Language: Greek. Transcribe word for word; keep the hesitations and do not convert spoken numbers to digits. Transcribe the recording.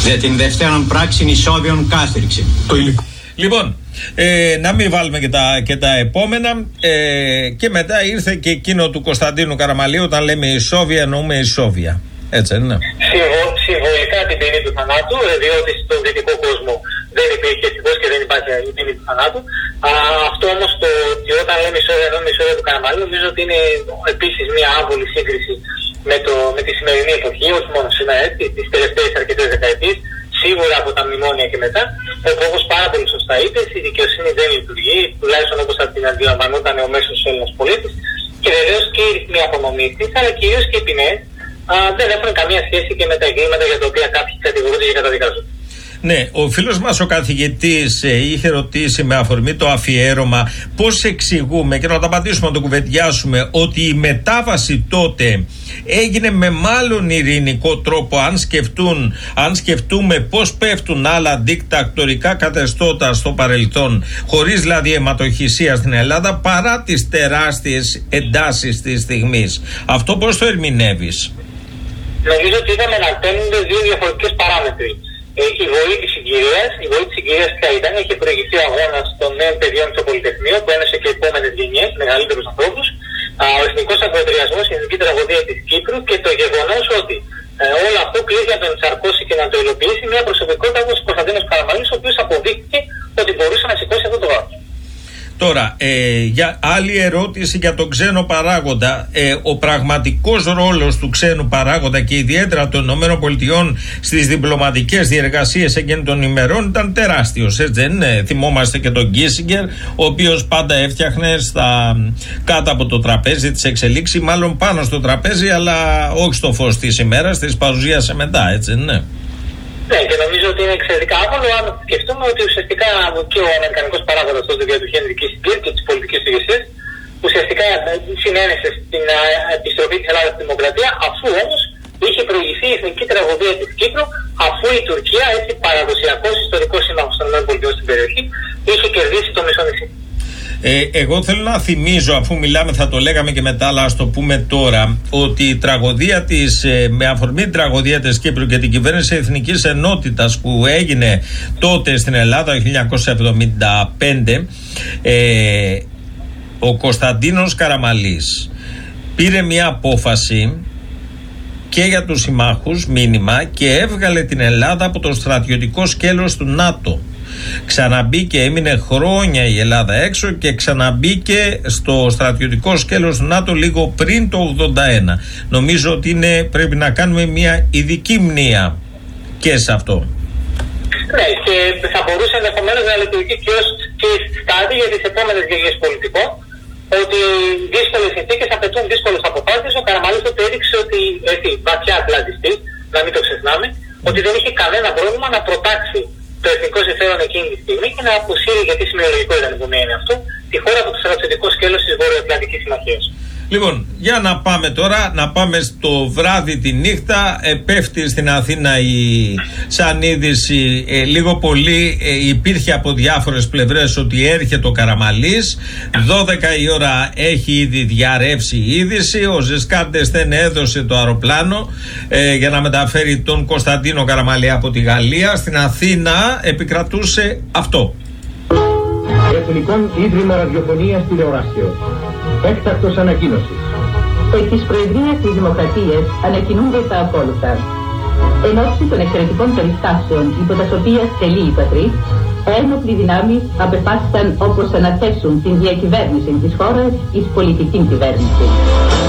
Για την δευτέραν πράξη ισόβιον κάθριξη. Το υλικό. Λοιπόν, ε, να μην βάλουμε και τα, και τα επόμενα. Ε, και μετά ήρθε και εκείνο του Κωνσταντίνου Καραμαλείου. Όταν λέμε ισόβια, εννοούμε ισόβια. Έτσι, ναι. Συμβολικά την ποινή του θανάτου, διότι στον δυτικό κόσμο δεν υπήρχε ευτυχώς και δεν υπάρχει η ποινή του θανάτου. Α, αυτό όμως το ότι όταν λέμε ισόβια, εννοούμε ισόβια του Καραμαλείου, νομίζω ότι είναι επίσης μια άβολη σύγκριση με, το, με τη σημερινή εποχή, όχι μόνο σήμερα, έτσι, τις τελευταίες αρκετές δεκαετίες, σίγουρα από τα μνημόνια και μετά, όπου όπως πάρα πολύ σωστά είπες, η δικαιοσύνη δεν λειτουργεί, τουλάχιστον όπως θα την αντιλαμβανόταν ο μέσος Έλληνας πολίτης, και βεβαίως και οι ρυθμοί απονομής της, αλλά κυρίως και οι ποινές δεν έχουν καμία σχέση και με τα εγκλήματα για τα οποία κάποιοι κατηγορούνται και καταδικάζονται. Ναι, ο φίλος μας ο καθηγητής ε, είχε ρωτήσει με αφορμή το αφιέρωμα πώς εξηγούμε, και να το απαντήσουμε, να το κουβεντιάσουμε, ότι η μετάβαση τότε έγινε με μάλλον ειρηνικό τρόπο, αν, σκεφτούν, αν σκεφτούμε πώς πέφτουν άλλα δικτακτορικά καθεστώτα στο παρελθόν, χωρίς δηλαδή αιματοχυσία στην Ελλάδα, παρά τις τεράστιες εντάσεις της στιγμής. Αυτό πώς το ερμηνεύεις? Νομίζω ότι είδαμε να παίρνονται δύο διαφορετικές παράμετροι. Ε, η βοή της συγκυρίας, η βοή της συγκυρίας ποια ήταν? Έχει προηγηθεί ο αγώνας των νέων παιδιών στο Πολυτεχνείο, που ένωσε και επόμενες γενιές, μεγαλύτερους ανθρώπους, α, ο εθνικός ακροτηριασμός, η εθνική τραγωδία της Κύπρου, και το γεγονός ότι ε, όλο αυτό κλείσει να τον ενσαρκώσει και να το υλοποιήσει μια προσωπικότητα όπως ο Κωνσταντίνος Καραμαλής, ο οποίος αποδείχθηκε ότι μπορούσε να σηκώσει αυτό το βάρος. Τώρα, ε, για άλλη ερώτηση για τον ξένο παράγοντα. Ε, ο πραγματικός ρόλος του ξένου παράγοντα και ιδιαίτερα των ΗΠΑ στις διπλωματικές διεργασίες εκείνων των ημερών ήταν τεράστιος. Έτσι δεν είναι? Θυμόμαστε και τον Κίσιγκερ, ο οποίος πάντα έφτιαχνε στα, κάτω από το τραπέζι της εξελίξης, μάλλον πάνω στο τραπέζι, αλλά όχι στο φως της ημέρας, της παρουσίασε μετά, έτσι δεν είναι? Ναι, και νομίζω ότι είναι εξαιρετικά άβολο αν σκεφτούμε ότι ουσιαστικά και ο αμερικανικός παράγοντας τότε δια του Χένρι Κίσιγκερ και της πολιτικής ηγεσίας ουσιαστικά συνένεσε στην επιστροφή της Ελλάδας στη δημοκρατία, αφού όμως είχε προηγηθεί η εθνική τραγωδία της Κύπρου, αφού η Τουρκία, έτσι παραδοσιακός ιστορικός σύμμαχος των ΗΠΑ στην περιοχή, είχε κερδίσει το μισό νησί. Ε, εγώ θέλω να θυμίζω, αφού μιλάμε, θα το λέγαμε και μετά, αλλά ας το πούμε τώρα, ότι η τραγωδία της, ε, με αφορμή την τραγωδία της Κύπρου και την κυβέρνηση Εθνικής Ενότητας που έγινε τότε στην Ελλάδα το χίλια εννιακόσια εβδομήντα πέντε, ε, ο Κωνσταντίνος Καραμαλής πήρε μια απόφαση και για τους συμμάχους, μήνυμα, και έβγαλε την Ελλάδα από το στρατιωτικό σκέλος του ΝΑΤΟ. Ξαναμπήκε, έμεινε χρόνια η Ελλάδα έξω και ξαναμπήκε στο στρατιωτικό σκέλος του ΝΑΤΟ λίγο πριν το ογδόντα ένα. Νομίζω ότι είναι, πρέπει να κάνουμε μια ειδική μνήα και σε αυτό. Ναι, και θα μπορούσε ενδεχομένως να λειτουργεί και ως στάδι για τις επόμενες γενιές πολιτικών, ότι δύσκολες συνθήκες απαιτούν δύσκολες αποφάσεις. Ο Καραμαλής το έδειξε ότι, έτσι, βαθιά ατλαντιστής, να μην το ξεχνάμε, ότι δεν είχε κανένα πρόβλημα να προτάξει το εθνικό συμφέρον εκείνη τη στιγμή και να αποσύρει, γιατί σημειολογικό ήταν που είναι αυτό, τη χώρα από το στρατιωτικό σκέλος της Βορειοατλαντικής Συμμαχίας. Λοιπόν, για να πάμε τώρα, να πάμε στο βράδυ τη νύχτα. Ε, πέφτει στην Αθήνα η σαν είδηση, ε, λίγο πολύ ε, υπήρχε από διάφορες πλευρές ότι έρχεται ο Καραμαλής. δώδεκα η ώρα έχει ήδη διαρρεύσει η είδηση. Ο Ζεσκάντες δεν έδωσε το αεροπλάνο ε, για να μεταφέρει τον Κωνσταντίνο Καραμαλή από τη Γαλλία. Στην Αθήνα επικρατούσε αυτό. Εθνικών Ίδρυμα Ραδιοφωνίας Τηλεοράσεως. Έκτακτος ανακοίνωσης. Εκ της Προεδρίας της Δημοκρατίας ανακοινούνται τα ακόλουθα. Εν ώψη των εξαιρετικών περιστάσεων υπό τας οποίας τελεί η πατρί, ένοπλοι δυνάμεις απεφάσισαν όπως αναθέσουν την διακυβέρνηση της χώρας εις πολιτική κυβέρνηση.